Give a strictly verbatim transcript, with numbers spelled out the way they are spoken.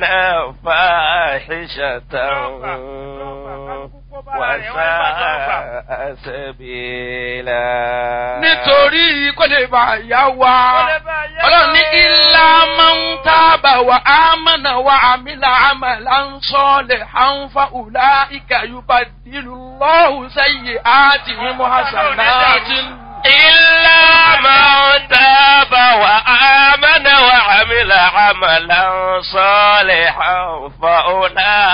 فاحشة وساء سبيلا. nítorí kó lè bá yá wa ọlọ́run ní illa man taba wa amana wa amila amalan salihan fa ulaika yubaddilu Allahu sayyi'atihim hasanatin. إلا من تاب وآمن وعمل عملا صالحا فأولئك